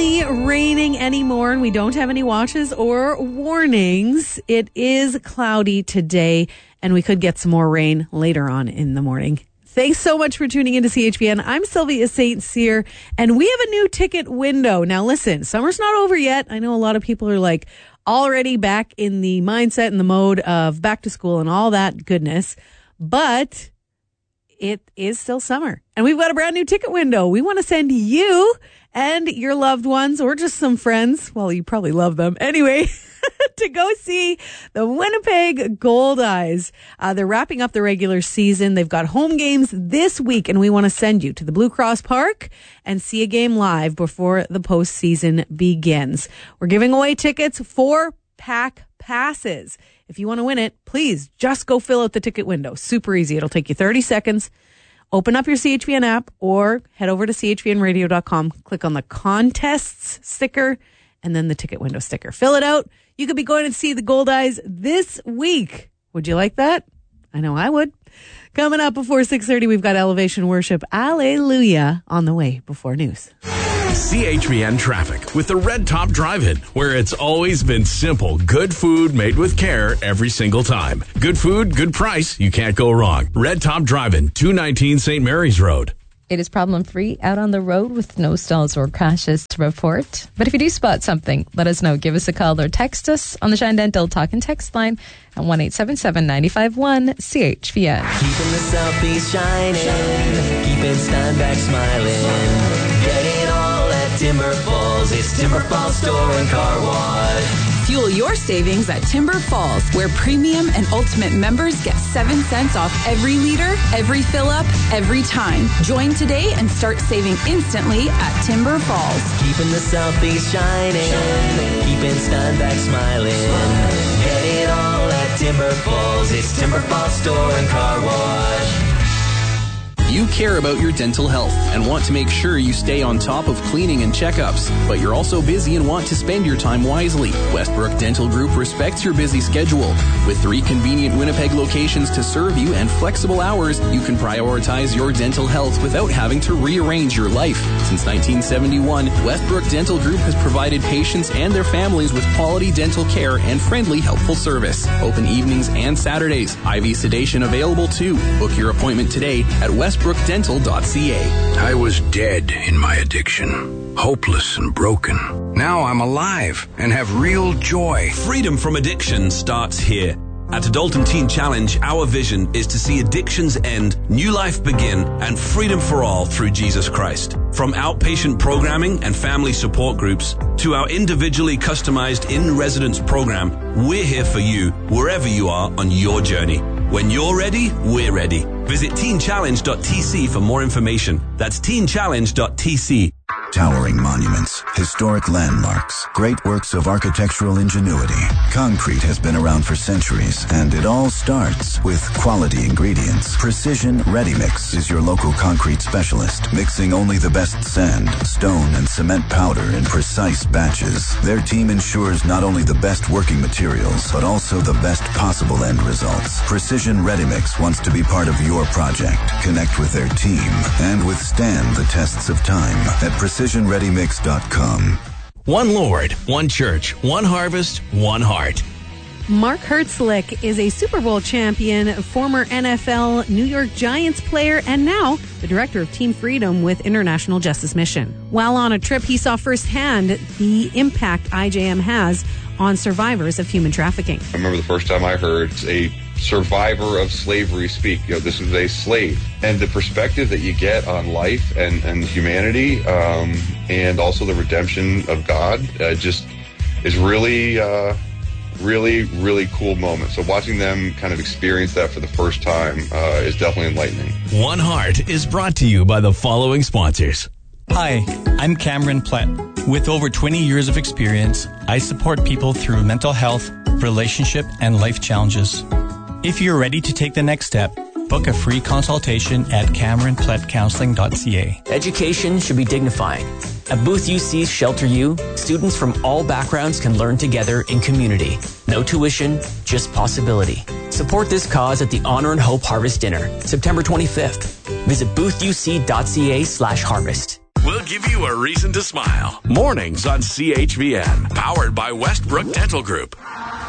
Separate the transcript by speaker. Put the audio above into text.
Speaker 1: finally raining anymore, and we don't have any watches or warnings. It is cloudy today, and we could get some more rain later on in the morning. Thanks so much for tuning into CHBN. I'm Sylvia St. Cyr, and we have a new ticket window. Now listen, summer's not over yet. I know a lot of people are like already back in the mindset and the mode of back to school and all that goodness, but it is still summer, and we've got a brand new ticket window. We want to send you and your loved ones, or just some friends, well, you probably love them anyway, to go see the Winnipeg Goldeyes. They're wrapping up the regular season. They've got home games this week, and we want to send you to the Blue Cross Park and see a game live before the postseason begins. We're giving away tickets for Pack Passes. If you want to win it, please just go fill out the ticket window. Super easy. It'll take you 30 seconds. Open up your CHVN app or head over to chvnradio.com. Click on the contests sticker and then the ticket window sticker. Fill it out. You could be going to see the Goldeyes this week. Would you like that? I know I would. Coming up before 6:30, we've got Elevation Worship. Alleluia on the way before news.
Speaker 2: CHBN Traffic with the Red Top Drive-In, where it's always been simple. Good food made with care every single time. Good food, good price. You can't go wrong. Red Top Drive-In, 219 St. Mary's Road.
Speaker 3: It is problem-free out on the road with no stalls or crashes to report. But if you do spot something, let us know. Give us a call or text us on the Shine Dental Talk and Text line at 1-877-951-CHVN.
Speaker 4: Keeping the Southeast shining, keeping Steinbach smiling. Get it all at Timber Falls. It's Timber Falls Store and Car Wash.
Speaker 5: Fuel your savings at Timber Falls, where premium and ultimate members get 7 cents off every liter, every fill-up, every time. Join today and start saving instantly at Timber Falls.
Speaker 4: Keeping the Southeast shining, keeping Steinbach smiling. Get it all at Timber Falls. It's Timber Falls Store and Car Wash.
Speaker 6: You care about your dental health and want to make sure you stay on top of cleaning and checkups, but you're also busy and want to spend your time wisely. Westbrook Dental Group respects your busy schedule. With 3 convenient Winnipeg locations to serve you and flexible hours, you can prioritize your dental health without having to rearrange your life. Since 1971, Westbrook Dental Group has provided patients and their families with quality dental care and friendly, helpful service. Open evenings and Saturdays. IV sedation available too. Book your appointment today at westbrookdental.ca.
Speaker 7: I was dead in my addiction, hopeless and broken. Now I'm alive and have real joy.
Speaker 8: Freedom from addiction starts here. At Adult Teen Challenge, our vision is to see addictions end, new life begin, and freedom for all through Jesus Christ. From outpatient programming and family support groups to our individually customized in-residence program, we're here for you wherever you are on your journey. When you're ready, we're ready. Visit teenchallenge.tc for more information. That's teenchallenge.tc.
Speaker 9: Towering monuments, historic landmarks, great works of architectural ingenuity. Concrete has been around for centuries, and it all starts with quality ingredients. Precision Ready Mix is your local concrete specialist, mixing only the best sand, stone, and cement powder in precise batches. Their team ensures not only the best working materials, but also the best possible end results. Precision Ready Mix wants to be part of your project. Connect with their team and withstand the tests of time at precisionreadymix.com.
Speaker 2: One Lord, one church, one harvest, one heart.
Speaker 1: Mark Hertzlick is a Super Bowl champion, former NFL New York Giants player, and now the director of Team Freedom with International Justice Mission. While on a trip, he saw firsthand the impact IJM has on survivors of human trafficking.
Speaker 10: I remember the first time I heard a survivor of slavery speak. This was a slave. And the perspective that you get on life and humanity, and also the redemption of God, just is really cool moment. So watching them kind of experience that for the first time is definitely enlightening.
Speaker 2: One Heart is brought to you by the following sponsors.
Speaker 11: Hi, I'm Cameron Plett. With over 20 years of experience, I support people through mental health, relationship, and life challenges. If you're ready to take the next step, book a free consultation at CameronPlettCounseling.ca.
Speaker 12: Education should be dignifying. At Booth UC's Shelter U, students from all backgrounds can learn together in community. No tuition, just possibility. Support this cause at the Honor and Hope Harvest Dinner, September 25th. Visit boothuc.ca/harvest.
Speaker 2: Will will give you a reason to smile. Mornings on CHVN, powered by Westbrook Dental Group.